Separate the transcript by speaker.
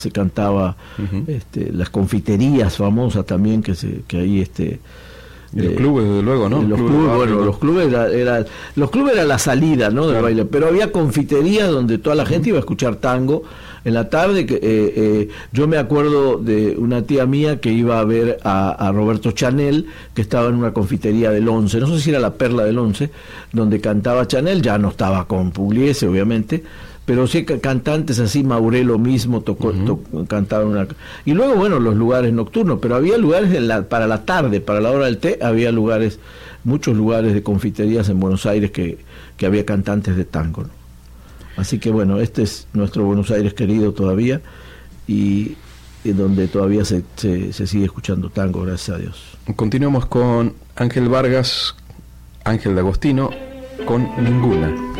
Speaker 1: se cantaba, las confiterías famosas también que ahí
Speaker 2: y los clubes, desde luego, ¿no?
Speaker 1: Los clubes, bueno, los clubes era la salida, ¿no? Del baile, pero había confiterías donde toda la gente iba a escuchar tango en la tarde. Yo me acuerdo de una tía mía que iba a ver a Roberto Chanel, que estaba en una confitería del Once, no sé si era la Perla del Once, donde cantaba Chanel, ya no estaba con Pugliese, obviamente, pero sí cantantes así, Maurelo mismo cantaba una. Y luego, bueno, los lugares nocturnos, pero había lugares para la tarde, para la hora del té, había lugares, muchos lugares de confiterías en Buenos Aires que había cantantes de tango, ¿no? Así que bueno, este es nuestro Buenos Aires querido todavía, y donde todavía se sigue escuchando tango, gracias a Dios.
Speaker 2: Continuamos con Ángel Vargas, Ángel D'Agostino, con Ninguna.